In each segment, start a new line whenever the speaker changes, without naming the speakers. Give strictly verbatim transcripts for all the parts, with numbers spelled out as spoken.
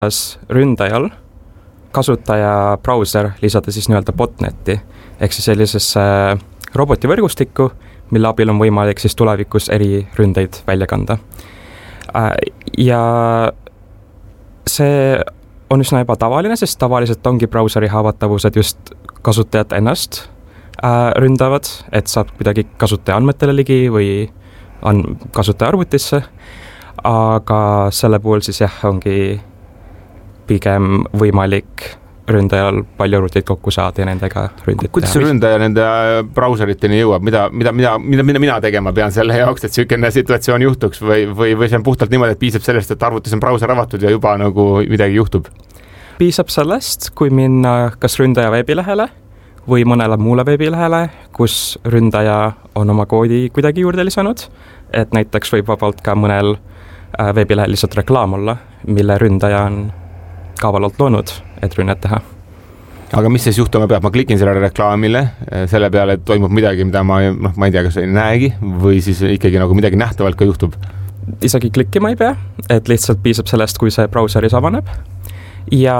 ründajal kasutaja brauser lisada siis nii-öelda botneti ehk siis sellisesse robotivõrgustikku, mille abil on võimalik siis tulevikus eri ründeid välja kanda. Ja see on üsna ebatavaline, sest tavaliselt ongi brauseri haavatavused just kasutajat ennast ründavad, et saab kuidagi kasutaja andmetele ligi või on kasutaja arvutisse, aga selle puhul siis jah, ongi pigem võimalik ründajal palju arvuteid kokku saada ja nendega ründit
Kuidas
teha.
ründaja nende brauseriteni jõuab? Mida, mida, mida, mida, mida mina tegema pean selle jaoks, et selline situatsioon juhtuks või, või, või see on puhtalt niimoodi, et piisab sellest, et arvutis on brauser avatud ja juba nagu midagi juhtub?
Piisab sellest, kui minna kas ründaja veebilehele või mõnele muule veebilehele, kus ründaja on oma koodi kuidagi juurde lisanud, et näiteks võib vabalt ka mõnel veebilehel lihtsalt reklaam olla, mille ründaja on kavalalt loonud, et rünnet teha.
Aga mis siis juhtuma peab? Ma klikin selle reklaamile, selle peale, et toimub midagi, mida ma, noh, ma ei tea, kas ei näegi või siis ikkagi nagu midagi nähtavalt ka juhtub?
Isegi klikkima ei pea, et lihtsalt piisab sellest, kui see brauseris avaneb. Ja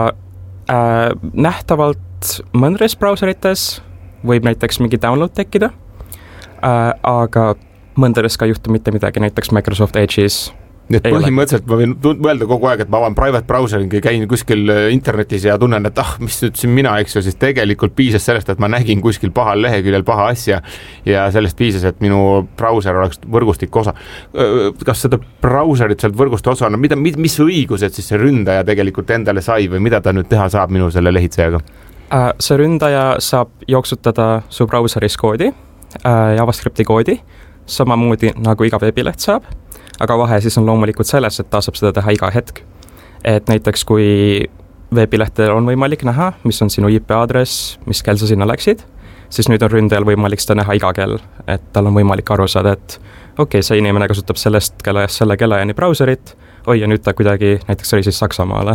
äh, nähtavalt mõndres brauserites võib näiteks mingi download tekkida, äh, aga mõndres ka juhtu mitte midagi, näiteks Microsoft Edge'is.
Nii et põhimõtteliselt ma võin mõelda kogu aeg, et ma avan private browseringi, käin kuskil internetis ja tunnen, et ah, mis nüüd siin mina, eks ju, siis tegelikult piisas sellest, et ma nägin kuskil pahal leheküljel paha asja ja sellest piisas, et minu brauser oleks võrgustik osa. Kas seda brauserit sealt võrguste osa on, mida, mis õigused siis see ründaja tegelikult endale sai või mida ta nüüd teha saab minu selle lehitsejaga?
See ründaja saab jooksutada su brauseris koodi, JavaScripti koodi, samamoodi nagu iga veebileht saab, aga vahe siis on loomulikult selles, et ta saab seda teha iga hetk. Et näiteks kui veebilehtedel on võimalik näha, mis on sinu I P aadress, mis kell sa sinna läksid, siis nüüd on ründajal võimalik seda näha iga kell, et tal on võimalik aru saada, et okei, okay, see inimene kasutab sellest kellajast selle kellajani brauserit, oi ja nüüd ta kuidagi näiteks oli siis Saksamaale.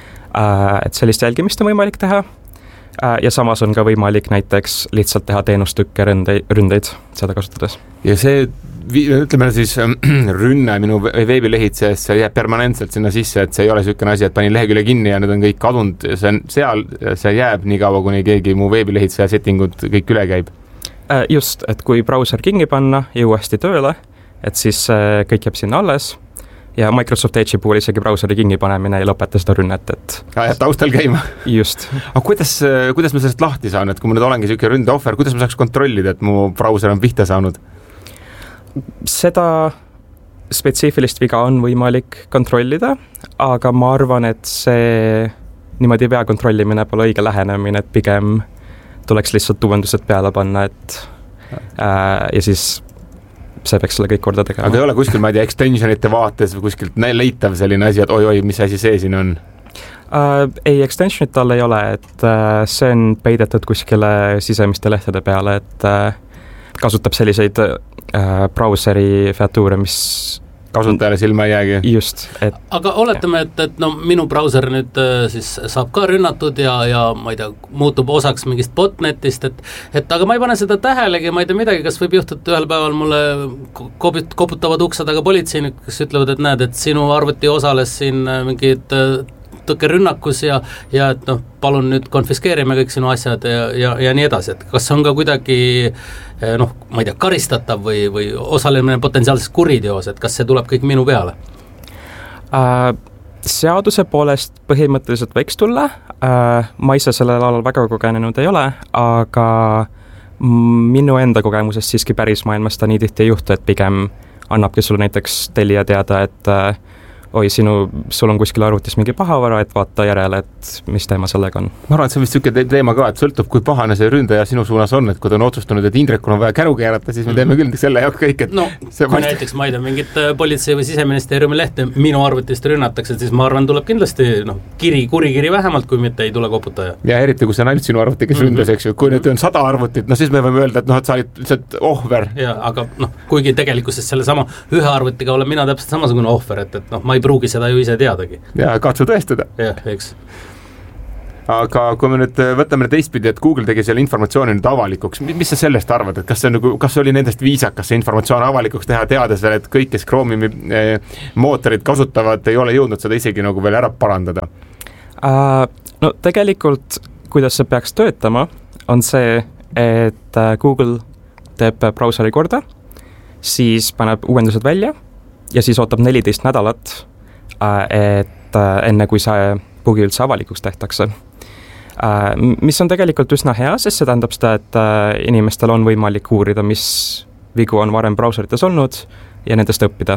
Et sellist jälgimist on võimalik teha ja samas on ka võimalik näiteks lihtsalt teha teenustükke ründeid, ründeid seda kasutades.
Ja see ütleme siis rünne minu veebilehitsejas, see jääb permanentselt sinna sisse, et see ei ole selline asi, et panin lehekülje kinni ja need on kõik kadunud, see on seal, see jääb nii kaua, kuni keegi mu veebilehitseja settingud kõik üle käib.
Just, et kui brauser kinni panna ja uuesti tööle, et siis kõik jääb sinna alles ja Microsoft Edge'i puhul isegi brauseri kinni panemine ei lõpeta seda rünnet, et
ja, jääb taustal käima.
Just.
Aga kuidas, kuidas ma sellest lahti saan, et kui ma nüüd olengi selline ründeohver, kuidas ma saaks kontrollida, et mu brauser on pihta saanud? Seda
spetsiifilist viga on võimalik kontrollida, aga ma arvan, et see niimoodi vea kontrollimine pole õige lähenemine, et pigem tuleks lihtsalt uuendused peale panna, et äh, ja siis see peaks selle kõik korda tegema.
Aga ei ole kuskil, ma ei tea, extensionite vaates või kuskilt leitav selline asi, et oi-oi, mis asi see siin on?
Uh, ei, extensionit tal ei ole, et uh, see on peidetud kuskile sisemiste lehtede peale, et uh, kasutab selliseid uh, brauseri featuure, mis
kasutajale silma ei jäägi.
Just. Et,
aga oletame, et, et no, minu brauser nüüd äh, siis saab ka rünnatud ja, ja ma ei tea, muutub osaks mingist botnetist, et, et aga ma ei pane seda tähelegi, ma ei tea midagi, kas võib juhtuda ühel päeval mulle koput, koputavad uksed, aga politseinik, kes ütlevad, et näed, et sinu arvuti osales siin mingid äh, tõkerünnakus ja, ja et noh, palun nüüd konfiskeerime kõik sinu asjad ja, ja, ja nii edasi, et kas on ka kuidagi noh, ma ei tea, karistatav või, või osalemine potentsiaalses kuriteos, et kas see tuleb kõik minu peale?
Äh, seaduse poolest põhimõtteliselt võiks tulla, äh, ma ise sellel alal väga kogenenud ei ole, aga minu enda kogemusest siiski päris maailmas ta nii tihti ei juhtu, et pigem annabki sulle näiteks telija teada, et äh, oi, sinu, sul on kuskil arvutis mingi pahavara, et vaata järele, et mis teema sellega on.
Ma arvan, et see on vist selline teema ka, et sõltub, kui pahane see ründaja sinu suunas on, et kui ta on otsustanud, et Indrekul on vaja käru keerata, siis me teeme küll selle jaoks kõik, et
no, kui vaid... näiteks, ma ei tea, mingit politsei või siseministeeriumi lehte minu arvutist rünnatakse, siis ma arvan, tuleb kindlasti noh, kiri, kurikiri vähemalt, kui mitte ei tule koputaja. Ja
eriti, kui see on ainult sinu arvuti, kes mm-hmm. ründas, eks ju, kui nüüd on sada arvutit, no siis me võime öelda, et noh, et sa olid lihtsalt ohver.
Ja, aga noh, kuigi tegelikkuses selle sama ühe arvutiga olen mina täpselt samasugune ohver, et, et noh, ma ei pruugi seda ju ise teadagi.
Ja katsu tõestada.
Jah, eks.
aga kui me nüüd võtame teistpidi, et Google tegi selle informatsiooni nüüd avalikuks, mis sa sellest arvad, et kas see, nagu, kas oli nendest viisakas see informatsioon avalikuks teha, teades veel, et kõik, kes Chrome'i mootorid kasutavad, ei ole jõudnud seda isegi nagu veel ära parandada?
Uh, no tegelikult, kuidas see peaks töötama, on see, et Google teeb brauseri korda, siis paneb uuendused välja ja siis ootab neliteist nädalat, et enne kui see bugi üldse avalikuks tehtakse. Mis on tegelikult üsna hea, sest see tähendab seda, et inimestel on võimalik uurida, mis vigu on varem brauserites olnud ja nendest õppida.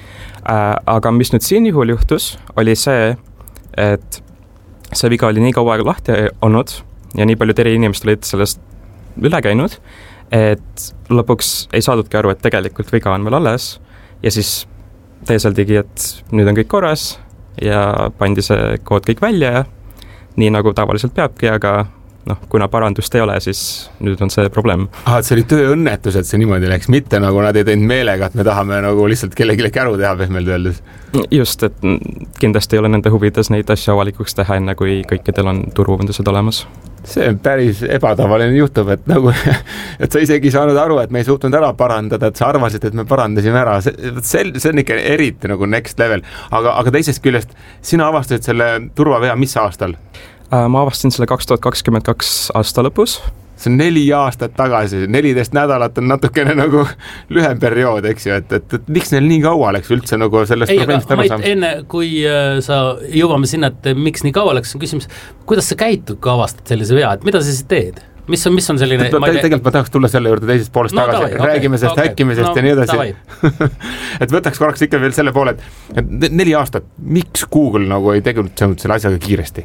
Aga mis nüüd siin juhul juhtus, oli see, et see viga oli nii kaua aega lahti olnud ja nii paljud eri inimesed olid sellest üle käinud, et lõpuks ei saadudki aru, et tegelikult viga on veel alles ja siis teeseldigi, et nüüd on kõik korras ja pandi see kood kõik välja ja nii nagu tavaliselt peabki, aga noh, kuna parandust ei ole, siis nüüd on see probleem.
Ah, et see oli tööõnnetus, et see niimoodi läks, mitte nagu nad ei teinud meelega, et me tahame nagu lihtsalt kellelegi käru teha pehmelt öeldes.
Just, et kindlasti ei ole nende huvides neid asju avalikuks teha, enne kui kõikidel on turvavõndused olemas.
See on päris ebatavaline juhtub, et nagu, et sa isegi ei saanud aru, et me ei suutnud ära parandada, et sa arvasid, et me parandasime ära. See, see, see on ikka eriti nagu next level. Aga, aga teisest küljest, sina avastasid selle turvavea mis aastal?
Ma avastasin selle kaks tuhat kakskümmend kaks aasta lõpus.
See on neli aastat tagasi, neliteist nädalat on natukene nagu lühem periood, eks ju, et, et, et miks neil nii kaua läks üldse nagu sellest
ei, probleemist aru saama? Enne, kui äh, sa jõuame sinna, et miks nii kaua läks, on küsimus, kuidas sa käitud, kui avastad sellise vea, et mida sa siis teed? Mis on, mis on selline...
Ma, te, tegelikult ma tahaks tulla selle juurde teisest poolest no, tagasi, tavai, räägime okay, sellest okay, häkkimisest no, ja nii edasi. Et võtaks korraks ikka veel selle poole, et neli aastat, miks Google nagu ei tegutsenud selle asjaga kiiresti?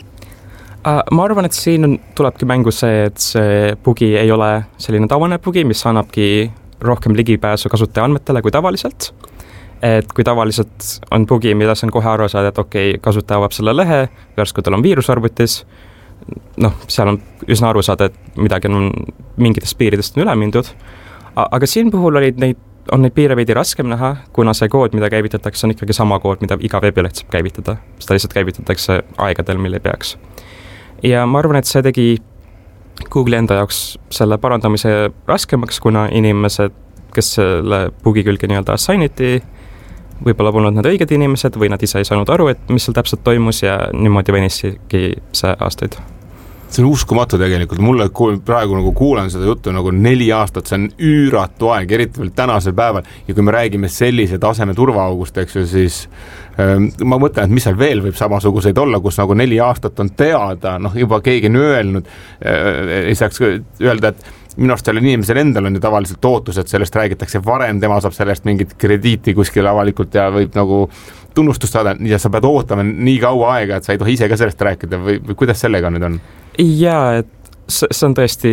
Ma arvan, et siin on, tulebki mängu see, et see bugi ei ole selline tavaline bugi, mis annabki rohkem ligipääsu kasutaja andmetele kui tavaliselt. Et kui tavaliselt on bugi, mida see on kohe aru saada, et okei, okay, kasutaja avab selle lehe, järsku tal on viirusarvutis, noh, seal on üsna aru saada, et midagi on mingitest piiridest on üle mindud. Aga siin puhul olid neid, on neid piire veidi raskem näha, kuna see kood, mida käivitatakse, on ikkagi sama kood, mida iga veebileht saab käivitada. Seda lihtsalt käivitatakse aegadel, mille peaks. Ja ma arvan, et see tegi Google'i enda jaoks selle parandamise raskemaks, kuna inimesed, kes selle bugi külge nii-öelda assigniti, võib-olla polnud need õiged inimesed või nad ise ei saanud aru, et mis seal täpselt toimus ja niimoodi venisigi see aastaid.
See on uskumatu tegelikult, mulle praegu nagu kuulan seda juttu nagu neli aastat, see on üüratu aeg, eriti veel tänasel päeval ja kui me räägime sellise taseme turvaaugust, eks ju, siis ähm, ma mõtlen, et mis seal veel võib samasuguseid olla, kus nagu neli aastat on teada, noh juba keegi on öelnud, äh, ei saaks öelda, et minu arust sellel inimesel endal on ju tavaliselt ootus, et sellest räägitakse varem, tema saab sellest mingit krediiti kuskil avalikult ja võib nagu tunnustust saada ja sa pead ootama nii kaua aega, et sa ei tohi ise ka sellest rääkida või, või kuidas sellega nüüd on?
Jaa, et see on tõesti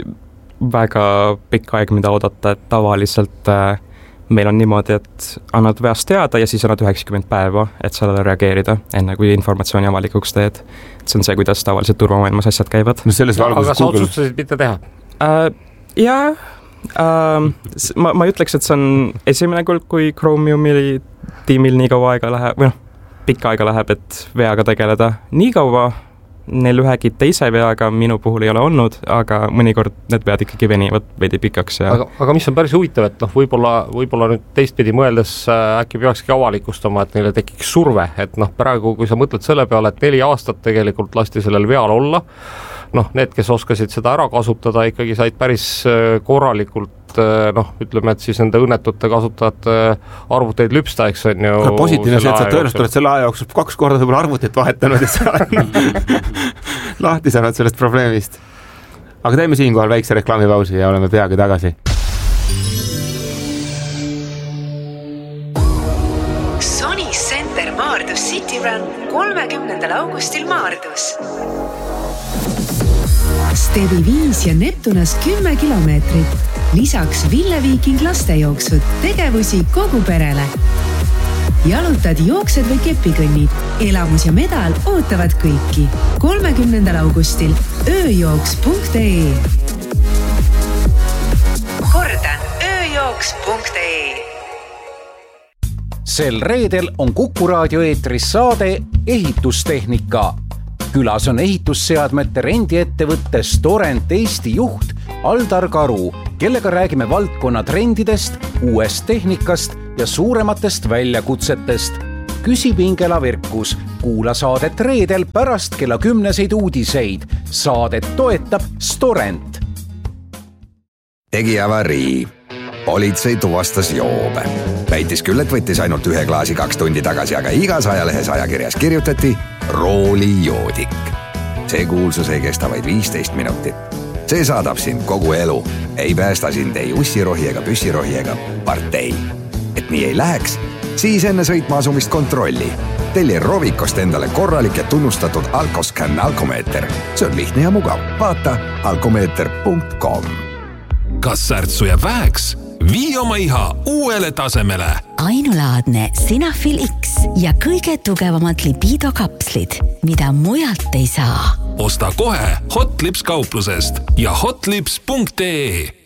väga pikk aeg, mida oodata, et tavaliselt äh, meil on niimoodi, et annad veast teada ja siis annad üheksakümmend päeva, et sellele reageerida, enne kui informatsiooni avalikuks teed. See on see, kuidas tavaliselt turvamaailmas asjad käivad.
No selles valguses
aga sa Google... otsustasid mitte teha?
Äh, jaa, äh, ma, ma ei ütleks, et see on esimene kord, kui Chromiumi tiimil nii kaua aega läheb, või noh, pikka aega läheb, et veaga tegeleda. Nii kaua neil ühegi teise veaga minu puhul ei ole olnud, aga mõnikord need vead ikkagi venivad veidi pikaks. Ja...
Aga, aga mis on päris huvitav, et noh, võib-olla, võib-olla nüüd teistpidi mõeldes äh, äkki peakski avalikustama, et neile tekiks surve, et noh, praegu kui sa mõtled selle peale, et neli aastat tegelikult lasti sellel veal olla, noh, need, kes oskasid seda ära kasutada, ikkagi said päris äh, korralikult noh, ütleme, et siis nende õnnetute kasutajate arvuteid lüpsta, eks on ju...
Positiivne see, et sa tõenäoliselt oled selle aja jooksul kaks korda võib-olla arvutit vahetanud ja sa lahti saanud sellest probleemist. Aga teeme siinkohal väikse reklaamipausi ja oleme peagi tagasi.
Sony Center Maardus City Run kolmekümnendal augustil Maardus. Stevi viis ja Neptunas kümme kilomeetrit. Lisaks Ville Viiking lastejooksud, tegevusi kogu perele. Jalutad, jooksed või kepikõnnid, elamus ja medal ootavad kõiki. kolmekümnendal augustil ööjooks punkt ee. Kordan, ööjooks punkt ee.
Sel reedel on Kuku raadio eetris saade Ehitustehnika. külas on ehitusseadmete rendiettevõtte Storent Eesti juht Aldar Karu, kellega räägime valdkonna trendidest, uuest tehnikast ja suurematest väljakutsetest. Küsi Pingela Virkus, kuula saadet reedel pärast kella kümneseid uudiseid. Saadet toetab Storent.
Tegi avarii. Politsei tuvastas joobe. Väitis küll, et võttis ainult ühe klaasi kaks tundi tagasi, aga igas ajalehes ajakirjas kirjutati roolijoodik. See kuulsus ei kesta vaid viisteist minutit. See saadab sind kogu elu. Ei päästa sind ei ussirohi ega püssirohi ega partei. Et nii ei läheks, siis enne sõitma asumist kontrolli. Telli Rovikost endale korralik ja tunnustatud Alkoscan alkomeeter. See on lihtne ja mugav. Vaata alkomeeter punkt com.
Kas särtsu jääb väheks? Vii oma iha uuele tasemele.
Ainulaadne Sinafil X ja kõige tugevamad libido kapslid, mida mujalt ei saa.
Osta kohe Hotlips kauplusest ja hotlips punkt ee.